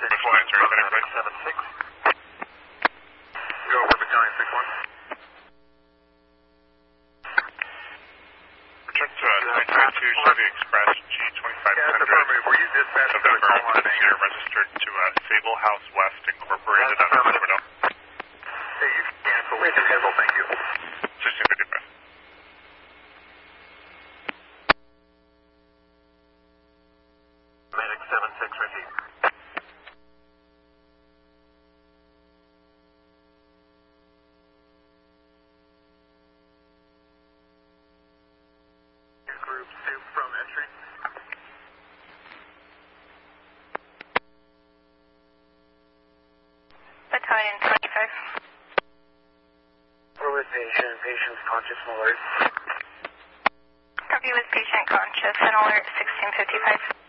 Lines are identified. 76. Go over battalion 61. Return to 932 Chevy Express G2500. Yeah, affirmative. Were you dispatched to the call line? You're registered to Sable House West Incorporated on Florida. Hey, you can cancel. We can cancel, thank you. 1655. Medic 76, repeat. Group soup from entry. Battalion 25. We're with patient. Patient's conscious and alert. Copy with patient conscious and alert 1655.